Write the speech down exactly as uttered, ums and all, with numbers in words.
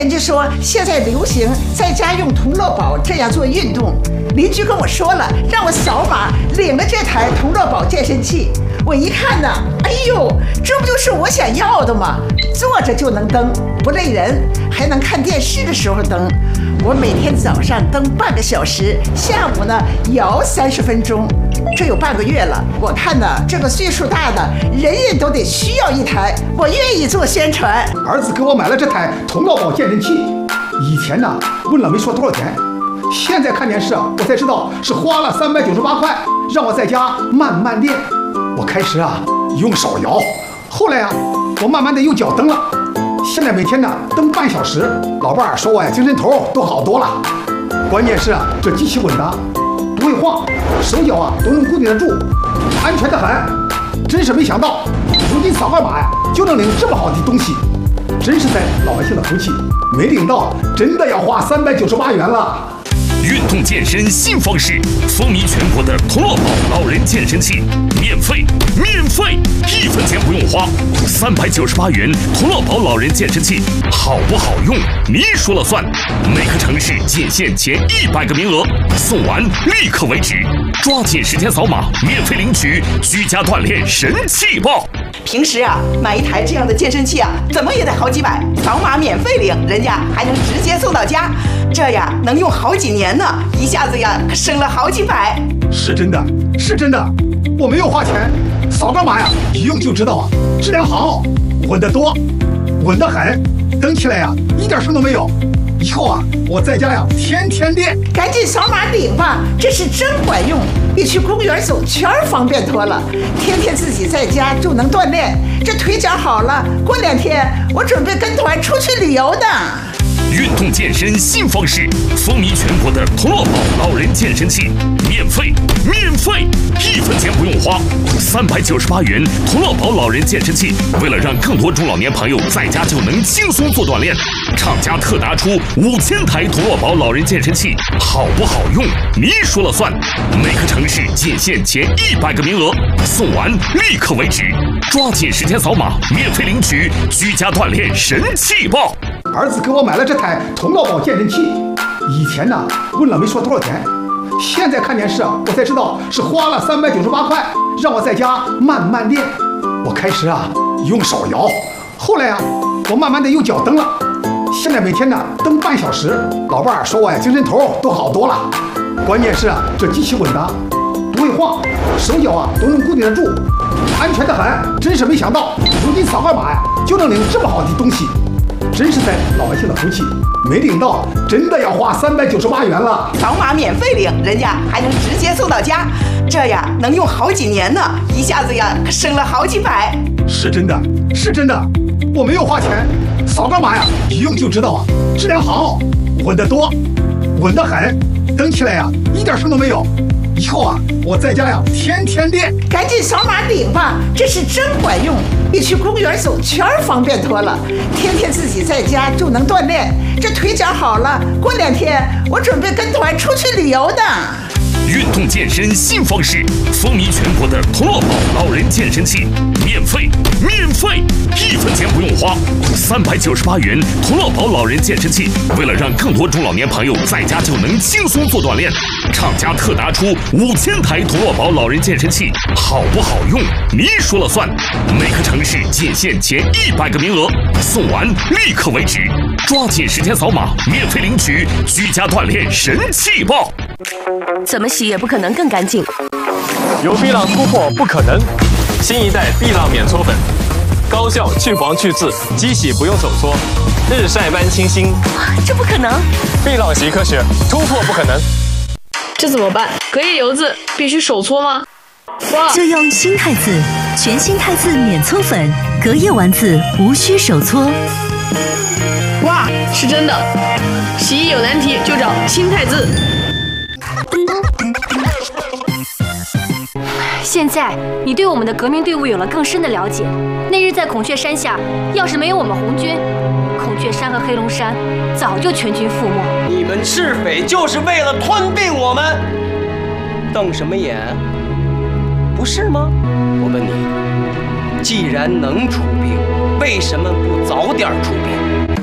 人家说现在流行在家用童乐宝这样做运动，邻居跟我说了，让我扫码领了这台童乐宝健身器。我一看呢，哎呦，这不就是我想要的吗？坐着就能蹬，不累人，还能看电视的时候蹬。我每天早上蹬半个小时，下午呢摇三十分钟，这有半个月了。我看呢，这个岁数大的人人都得需要一台，我愿意做宣传。 儿子给我买了这台童乐宝健身器，以前呢问了没说多少钱，现在看电视我才知道是花了三百九十八块，让我在家慢慢练。我开始啊用手摇，后来啊我慢慢的用脚蹬了。现在每天呢蹬半小时，老伴儿说我呀精神头都好多了。关键是啊这机器稳当，不会晃，手脚啊都能固定得住，安全的很。真是没想到，如今扫个码呀就能领这么好的东西，真是在老百姓的福气。没领到真的要花三百九十八元了。 运动健身新方式，风靡全国的童乐宝老人健身器，免费，免费，一分钱不用花，三百九十八元童乐宝老人健身器，好不好用你说了算。每个城市仅限前一百个名额，送完立刻为止，抓紧时间扫码，免费领取居家锻炼神器包。 平时啊，买一台这样的健身器啊，怎么也得好几百，扫码免费领，人家还能直接送到家，这呀能用好几年呢，一下子呀可省了好几百。 是真的，是真的，我没有花钱，扫个码呀，一用就知道啊，质量好，稳得多，稳得很，蹬起来呀一点声都没有。以后啊，我在家呀天天练。 赶紧扫码领吧，这是真管用，比去公园走圈方便多了。天天自己在家就能锻炼，这腿脚好了，过两天我准备跟团出去旅游呢。 运动健身新方式，风靡全国的童乐宝老人健身器，免费，免费，一分钱不用花，三百九十八元童乐宝老人健身器。为了让更多中老年朋友在家就能轻松做锻炼，厂家特拿出五千台童乐宝老人健身器，好不好用你说了算。每个城市仅限前一百个名额，送完立刻为止，抓紧时间扫码，免费领取居家锻炼神器包。 儿子给我买了这台童乐宝健身器，以前呢问了没说多少钱，现在看电视我才知道是花了三百九十八块，让我在家慢慢练。我开始啊用手摇，后来啊我慢慢的用脚蹬了。现在每天呢蹬半小时，老伴儿说我呀精神头都好多了。关键是啊这机器稳当，不会晃，手脚啊都能固定得住，安全的很。真是没想到，如今扫个码呀就能领这么好的东西。真是在老百姓的福气，没领到真的要花三百九十八元了。 扫码免费领，人家还能直接送到家，这呀能用好几年呢，一下子呀可省了好几百。 是真的，是真的，我没有花钱，扫个码呀，一用就知道啊，质量好，稳得多，稳得很，蹬起来呀一点声都没有。以后啊，我在家呀天天练。 赶紧扫码领吧，这是真管用，比去公园走圈方便多了。天天自己在家就能锻炼，这腿脚好了，过两天我准备跟团出去旅游呢。 运动健身新方式，风靡全国的童乐宝老人健身器，免费，免费，一分钱不用花，三百九十八元童乐宝老人健身器。为了让更多中老年朋友在家就能轻松做锻炼，厂家特拿出五千台童乐宝老人健身器，好不好用你说了算。每个城市仅限前一百个名额，送完立刻为止，抓紧时间扫码，免费领取居家锻炼神器包。 怎么洗也不可能更干净。 有碧浪突破不可能，新一代碧浪免搓粉，高效去黄去渍，机洗不用手搓，日晒般清新。 这不可能！ 碧浪洗科学，突破不可能。 这怎么办？隔夜油渍必须手搓吗？哇！ 就用新汰渍，全新汰渍免搓粉，隔夜完渍无需手搓。 哇，是真的！洗衣有难题就找新汰渍。 现在你对我们的革命队伍有了更深的了解。那日在孔雀山下，要是没有我们红军，孔雀山和黑龙山早就全军覆没。 你们赤匪就是为了吞并我们，瞪什么眼？不是吗？我问你，既然能出兵，为什么不早点出兵？